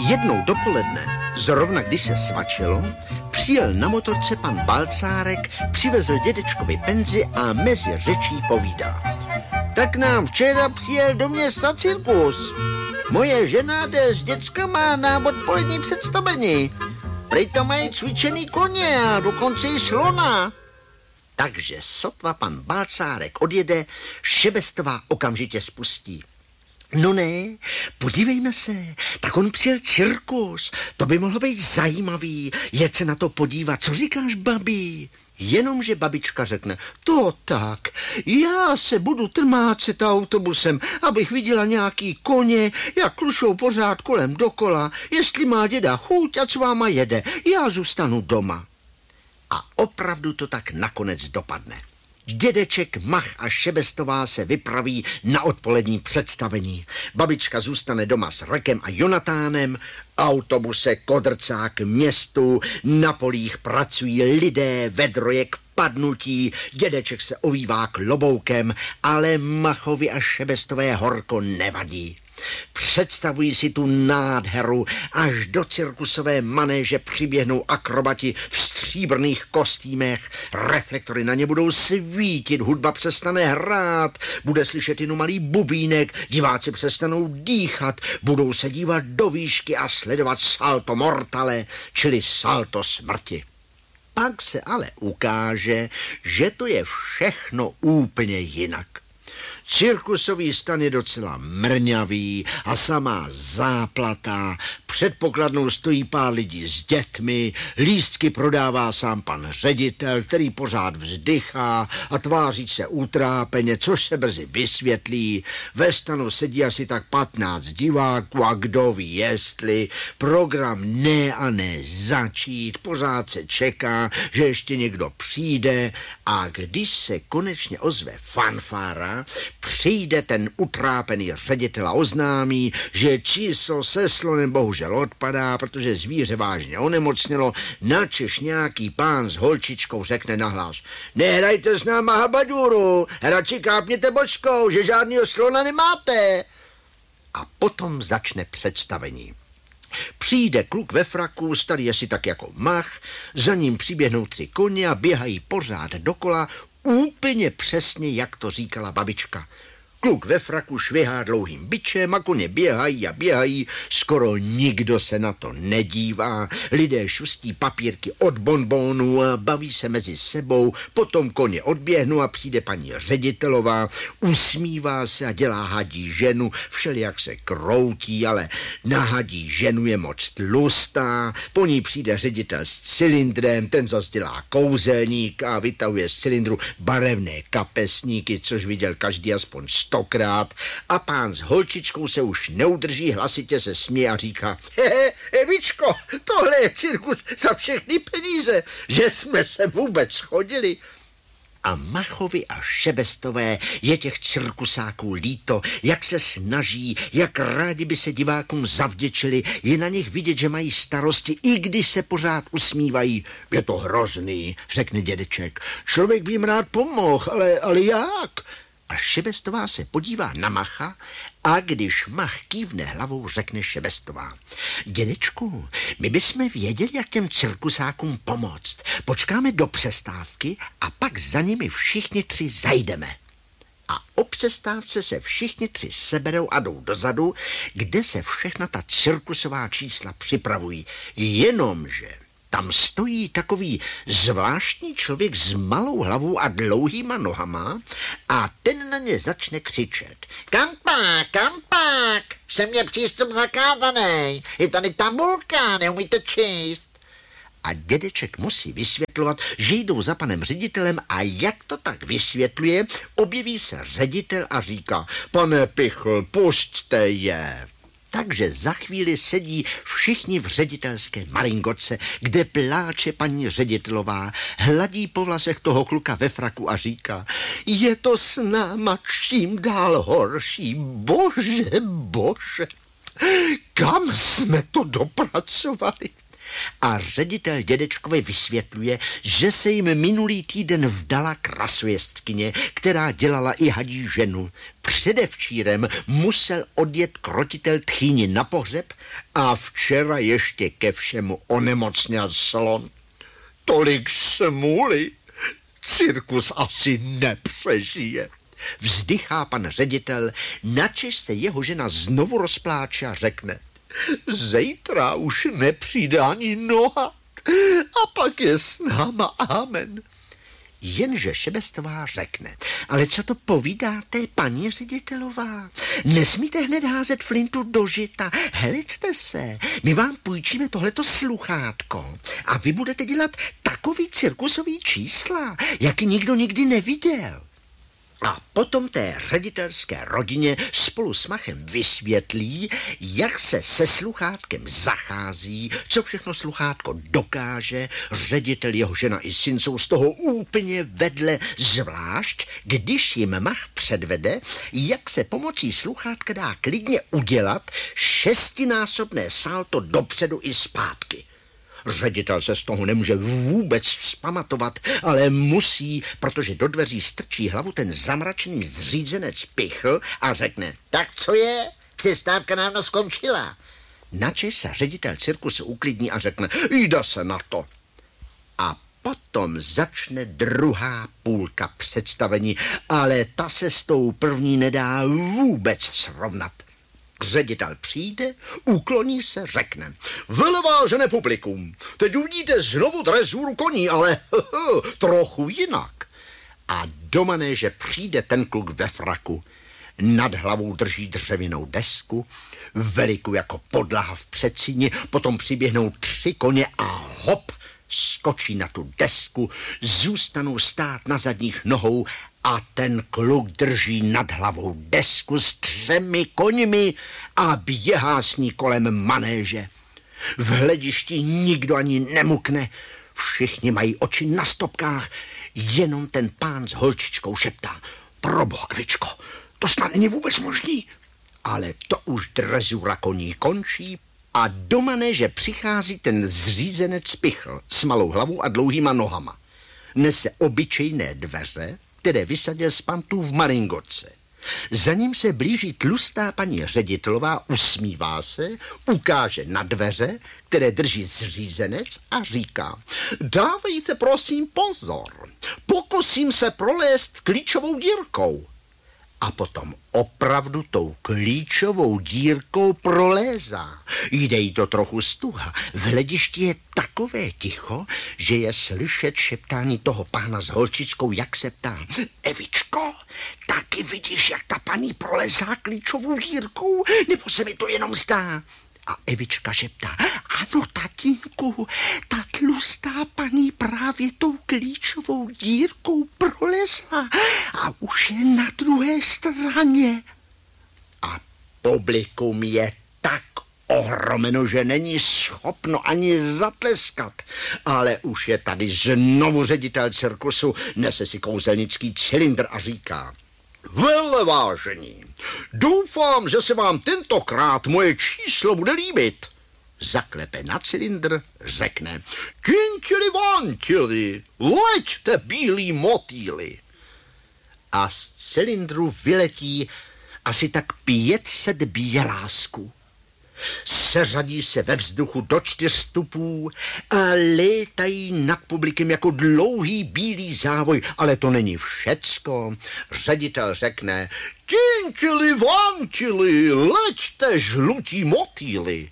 Jednou dopoledne, zrovna když se svačilo, přijel na motorce pan Balcárek, přivezl dědečkovi penzi a mezi řečí povídá. Tak nám včera přijel do města cirkus. Moje žena jde s dětskama na odpolední představení. Prej tam mají cvičený koně a dokonce i slona. Takže sotva pan Balcárek odjede, Šebestová okamžitě spustí. No ne, podívejme se, tak on přijel cirkus, to by mohlo být zajímavý, jet se na to podívat, co říkáš, babi? Jenomže babička řekne, to tak, já se budu trmácet autobusem, abych viděla nějaký koně, jak klušou pořád kolem dokola, jestli má děda chuť a s váma jede, já zůstanu doma. A opravdu to tak nakonec dopadne. Dědeček, Mach a Šebestová se vypraví na odpolední představení. Babička zůstane doma s Rekem a Jonatánem, autobuse kodrcá k městu, na polích pracují lidé, vedro je k padnutí, dědeček se ovívá kloboukem, ale Machovi a Šebestové horko nevadí. Představují si tu nádheru, až do cirkusové manéže přiběhnou akrobati v stříbrných kostýmech, reflektory na ně budou svítit, hudba přestane hrát, bude slyšet jenom malý bubínek, diváci přestanou dýchat, budou se dívat do výšky a sledovat salto mortale, čili salto smrti. Pak se ale ukáže, že to je všechno úplně jinak. Cirkusový stan je docela mrňavý a samá záplata, před pokladnou stojí pár lidí s dětmi, lístky prodává sám pan ředitel, který pořád vzdychá a tváří se utrápeně, což se brzy vysvětlí. Ve stanu sedí asi tak 15 diváků a kdo ví jestli, program ne a ne začít, pořád se čeká, že ještě někdo přijde a když se konečně ozve fanfára, přijde ten utrápený ředitel a oznámí, že číslo se slonem bohužel odpadá, protože zvíře vážně onemocnělo, načež nějaký pán s holčičkou řekne nahlas. Nehrajte s náma habaduru, radši kápněte bočkou, že žádnýho slona nemáte. A potom začne představení. Přijde kluk ve fraku, starý asi tak jako Mach, za ním přiběhnou 3 koně a běhají pořád dokola, úplně přesně, jak to říkala babička. Kluk ve fraku švihá dlouhým bičem a koně běhají a běhají, skoro nikdo se na to nedívá. Lidé šustí papírky od bonbonů a baví se mezi sebou, potom koně odběhnou a přijde paní ředitelová, usmívá se a dělá hadí ženu, všelijak se kroutí, ale na hadí ženu je moc tlustá, po ní přijde ředitel s cylindrem, ten zas dělá kouzelník a vytahuje z cylindru barevné kapesníky, což viděl každý aspoň 100krát a pán s holčičkou se už neudrží, hlasitě se směje a říká Evičko, tohle je cirkus za všechny peníze, že jsme se vůbec schodili. A Machovi a Šebestové je těch cirkusáků líto, jak se snaží, jak rádi by se divákům zavděčili, je na nich vidět, že mají starosti, i když se pořád usmívají. Je to hrozný, řekne dědeček. Člověk by jim rád pomohl, ale jak? A Šebestová se podívá na Macha a když Mach kývne hlavou, řekne Šebestová. Dědečku, my bychom věděli, jak těm cirkusákům pomoct. Počkáme do přestávky a pak za nimi všichni 3 zajdeme. A o přestávce se všichni 3 seberou a jdou dozadu, kde se všechna ta cirkusová čísla připravují. Jenomže tam stojí takový zvláštní člověk s malou hlavou a dlouhýma nohama a ten na ně začne křičet. Kam pak, sem je přístup zakázaný, je tady tabulka, neumíte číst. A dědeček musí vysvětlovat, že jdou za panem ředitelem a jak to tak vysvětluje, objeví se ředitel a říká, pane Pichl, pusťte je. Takže za chvíli sedí všichni v ředitelské maringoce, kde pláče paní ředitelová, hladí po vlasech toho kluka ve fraku a říká, je to s náma čím dál horší, bože, kam jsme to dopracovali? a ředitel dědečkovi vysvětluje, že se jim minulý týden vdala krasojestkyně, která dělala i hadí ženu. Předevčírem musel odjet krotitel tchýni na pohřeb a včera ještě ke všemu onemocněl slon. Tolik smůly, cirkus asi nepřežije. Vzdychá pan ředitel, načež se jeho žena znovu rozpláče a řekne: zítra už nepřijde ani noha a pak je s náma amen. Jenže Šebestová řekne: ale co to povídáte, paní ředitelová? Nesmíte hned házet flintu do žita. Heličte se, my vám půjčíme tohleto sluchátko a vy budete dělat takový cirkusový čísla, jaký nikdo nikdy neviděl. A potom té ředitelské rodině spolu s Machem vysvětlí, jak se se sluchátkem zachází, co všechno sluchátko dokáže. Ředitel, jeho žena i syn jsou z toho úplně vedle, zvlášť když jim Mach předvede, jak se pomocí sluchátka dá klidně udělat 6násobné salto dopředu i zpátky. Ředitel se z toho nemůže vůbec vzpamatovat, ale musí, protože do dveří strčí hlavu ten zamračený zřízenec Pichl a řekne: tak co je? Přestávka nám skončila. Načež se ředitel cirkusu uklidní a řekne: jde se na to. A potom začne druhá půlka představení, ale ta se s tou první nedá vůbec srovnat. Ředitel přijde, ukloní se, řekne: velevážené publikum, teď uvidíte znovu dresúru koní, ale trochu jinak. A do manéže přijde ten kluk ve fraku. Nad hlavou drží dřevěnou desku, velikou jako podlaha v předsíni, potom přiběhnou 3 koně a hop, skočí na tu desku, zůstanou stát na zadních nohou a ten kluk drží nad hlavou desku s 3 koňmi a běhá s ní kolem manéže. V hledišti nikdo ani nemukne, všichni mají oči na stopkách, jenom ten pán s holčičkou šeptá: proboha, Evičko, to snad není vůbec možný. Ale to už dresura koní končí a do manéže přichází ten zřízenec Pichl s malou hlavou a dlouhýma nohama. Nese obyčejné dveře, které vysadil z pantů v maringotce. Za ním se blíží tlustá paní ředitelová, usmívá se, ukáže na dveře, které drží zřízenec a říká: dávejte prosím pozor, pokusím se prolézt klíčovou dírkou. A potom opravdu tou klíčovou dírkou prolézá. Jde jí to trochu stuha. V hledišti je takové ticho, že je slyšet šeptání toho pána s holčičkou, jak se ptá: Evičko, taky vidíš, jak ta paní prolezá klíčovou dírkou? Nebo se mi to jenom zdá? A Evička šeptá: ano, tatínku, ta tlustá paní právě tou klíčovou dírkou prolezla a už je na druhé straně. A publikum je tak ohromeno, že není schopno ani zatleskat. Ale už je tady znovu ředitel cirkusu, nese si kouzelnický cylindr a říká: velevážení, doufám, že se vám tentokrát moje číslo bude líbit. Zaklepe na cylindr, řekne: tintili vantili, leďte bílí motýly. A z cylindru vyletí asi tak 500 bělásků. Seřadí se ve vzduchu do 4 stupů a létají nad publikem jako dlouhý bílý závoj, ale to není všecko. Ředitel řekne: tintili vantili, leďte žlutí motýly.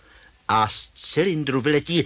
A z cylindru vyletí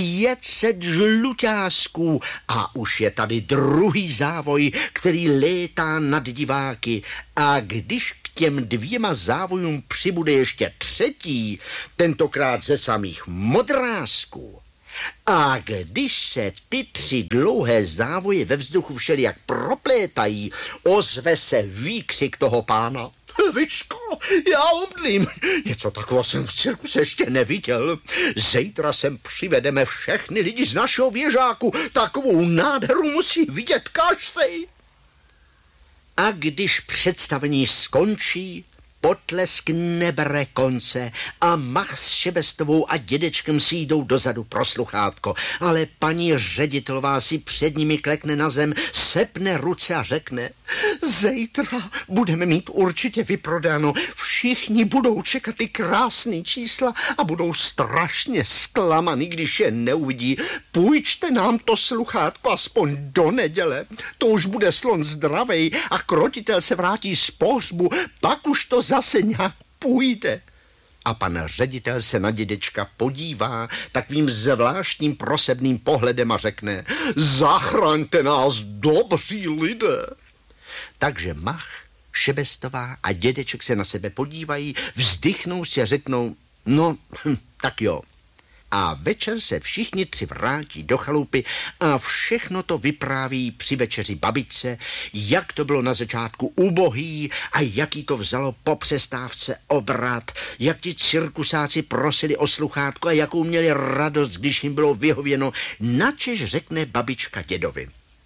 500 žluťásků a už je tady druhý závoj, který létá nad diváky. A když k těm 2 závojům přibude ještě 3, tentokrát ze samých modrázků. A když se ty 3 dlouhé závoje ve vzduchu všelijak proplétají, ozve se výkřik toho pána: Evičko, já omdlím. Něco takového jsem v cirkuse ještě neviděl. Zítra sem přivedeme všechny lidi z našeho věžáku. Takovou nádheru musí vidět každý. A když představení skončí, potlesk nebere konce a Mach s Šebestovou a dědečkem si jdou dozadu pro sluchátko, ale paní ředitelová si před nimi klekne na zem, sepne ruce a řekne: zítra budeme mít určitě vyprodáno, všichni budou čekat ty krásný čísla a budou strašně zklamaný, když je neuvidí. Půjčte nám to sluchátko aspoň do neděle, to už bude slon zdravej a krotitel se vrátí z pohřbu, pak už to zase nějak půjde. A pan ředitel se na dědečka podívá takovým zvláštním prosebným pohledem a řekne: zachraňte nás, dobří lidé. Takže Mach, Šebestová a dědeček se na sebe podívají, vzdychnou si a řeknou: no, tak jo. A večer se všichni tři vrátí do chalupy a všechno to vypráví při večeři babičce, jak to bylo na začátku ubohý a jaký to vzalo po přestávce obrat, jak ti cirkusáci prosili o sluchátko a jakou měli radost, když jim bylo vyhověno, načež řekne babička dědovi: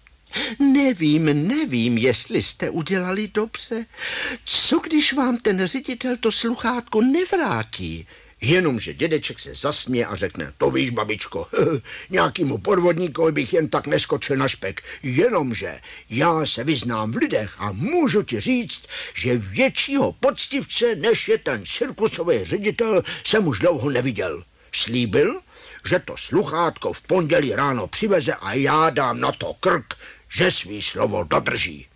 Nevím, jestli jste udělali dobře. Co když vám ten ředitel to sluchátko nevrátí? Jenomže dědeček se zasměje a řekne: to víš, babičko, nějakému podvodníkovi bych jen tak neskočil na špek. Jenomže já se vyznám v lidech a můžu ti říct, že většího poctivce, než je ten cirkusový ředitel, jsem už dlouho neviděl. Slíbil, že to sluchátko v pondělí ráno přiveze a já dám na to krk, že svý slovo dodrží.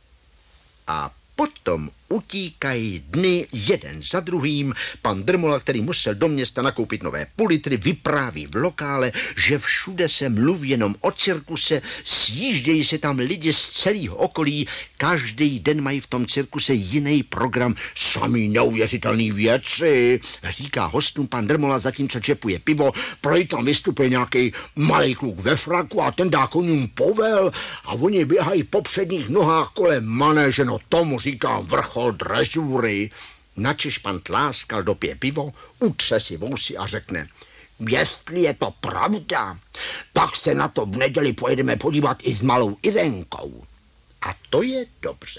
A potom utíkají dny jeden za druhým. Pan Drmola, který musel do města nakoupit nové pulitry, vypráví v lokále, že všude se mluví jenom o cirkuse, sjíždějí se tam lidi z celého okolí, každý den mají v tom cirkuse jiný program, samý neuvěřitelný věci, říká hostům pan Drmola, zatímco čepuje pivo. Prý tam vystupuje nějaký malý kluk ve fraku a ten dá koním povel a oni běhají po předních nohách kolem manéže, no tomu říkám vrchol drezury. Načež pan Tláskal dopije pivo, utře si vousy a řekne: jestli je to pravda, tak se na to v neděli pojedeme podívat i s malou Irenkou. A to je dobře,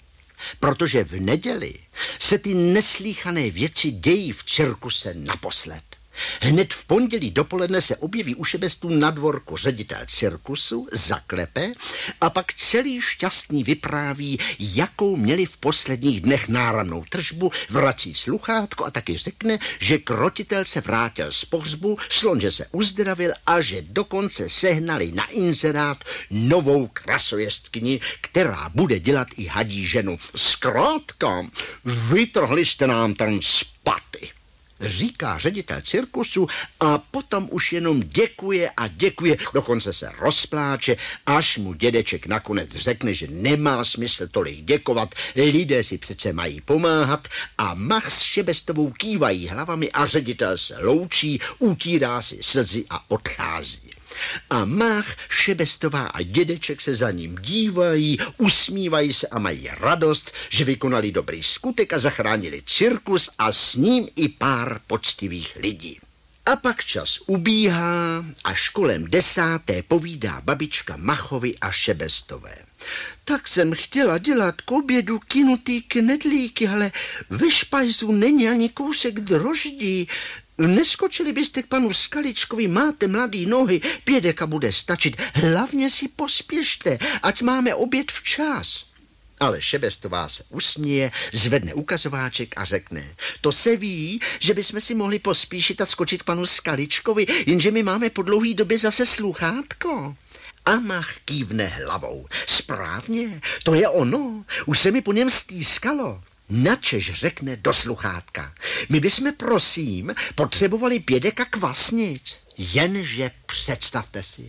protože v neděli se ty neslíchané věci dějí v cirkuse naposled. Hned v pondělí dopoledne se objeví u Šebestů na dvorku ředitel cirkusu, zaklepe a pak celý šťastný vypráví, jakou měli v posledních dnech náramnou tržbu, vrací sluchátko a taky řekne, že krotitel se vrátil z pohřbu, slon, že se uzdravil a že dokonce sehnali na inzerát novou krasojezdkyni, která bude dělat i hadí ženu. Zkrátka, vytrhli jste nám ten z paty, říká ředitel cirkusu a potom už jenom děkuje a děkuje, dokonce se rozpláče, až mu dědeček nakonec řekne, že nemá smysl tolik děkovat, lidé si přece mají pomáhat a Mach s Šebestovou kývají hlavami a ředitel se loučí, utírá si slzy a odchází. A Mach, Šebestová a dědeček se za ním dívají, usmívají se a mají radost, že vykonali dobrý skutek a zachránili cirkus a s ním i pár poctivých lidí. A pak čas ubíhá, až kolem 10. povídá babička Machovi a Šebestové: tak jsem chtěla dělat k obědu kynutý knedlíky, ale ve špajzu není ani kousek droždí. Neskočili byste k panu Skaličkovi, máte mladý nohy, 5 deka bude stačit, hlavně si pospěšte, ať máme oběd včas. Ale Šebestová se usměje, zvedne ukazováček a řekne: to se ví, že bychom si mohli pospíšit a skočit k panu Skaličkovi, jenže my máme po dlouhý době zase sluchátko. A Mach kývne hlavou: správně, to je ono, už se mi po něm stýskalo. Načež řekne do sluchátka: my bychom, prosím, potřebovali 5 deka kvasnic. Jenže představte si,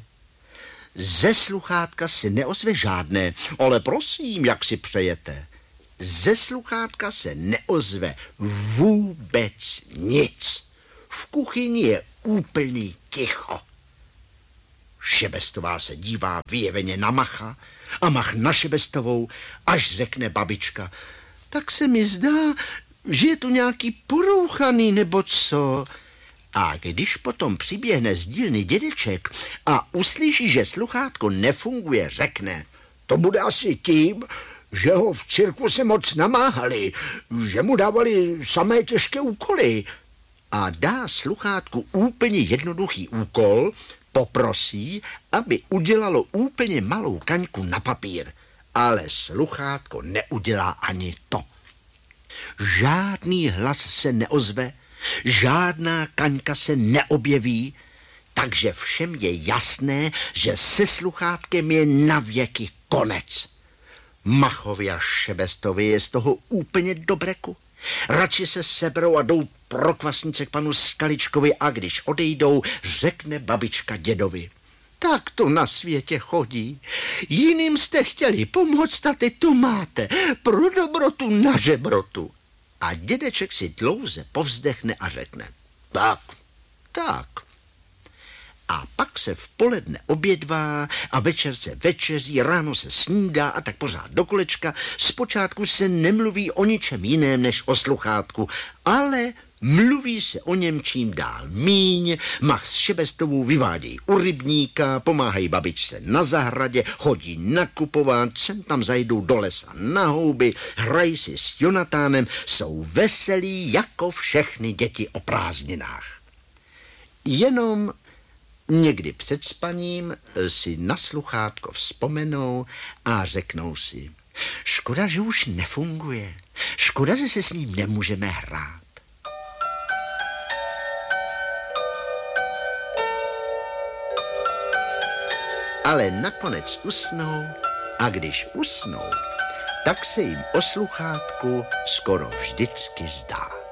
ze sluchátka se neozve žádné: ale prosím, jak si přejete. Ze sluchátka se neozve vůbec nic. V kuchyni je úplný ticho. Šebestová se dívá vyjeveně na Macha a Mach na Šebestovou, až řekne babička: tak se mi zdá, že je tu nějaký porouchaný nebo co. A když potom přiběhne z dílny dědeček a uslyší, že sluchátko nefunguje, řekne: to bude asi tím, že ho v cirkuse moc namáhali, že mu dávali samé těžké úkoly. A dá sluchátku úplně jednoduchý úkol, poprosí, aby udělalo úplně malou kaňku na papír. Ale sluchátko neudělá ani to. Žádný hlas se neozve, žádná kaňka se neobjeví, takže všem je jasné, že se sluchátkem je navěky konec. Machovi a Šebestovi je z toho úplně do breku. Radši se seberou a jdou pro kvasnice k panu Skaličkovi a když odejdou, řekne babička dědovi. Tak to na světě chodí. Jiným jste chtěli pomoct a teď to máte. Pro dobrotu na žebrotu. A dědeček si dlouze povzdechne a řekne. Tak. A pak se v poledne obědvá a večer se večeří, ráno se snídá a tak pořád do kolečka. Zpočátku se nemluví o ničem jiném než o sluchátku, ale mluví se o něm čím dál míň. Mach s Šebestovou vyvádějí u rybníka, pomáhají babičce na zahradě, chodí nakupovat, sem tam zajdou do lesa na houby, hrají si s Jonatánem, jsou veselí jako všechny děti o prázdninách. Jenom někdy před spaním si na sluchátko vzpomenou a řeknou si, škoda, že už nefunguje, škoda, že se s ním nemůžeme hrát. Ale nakonec usnou a když usnou, tak se jim o sluchátku skoro vždycky zdá.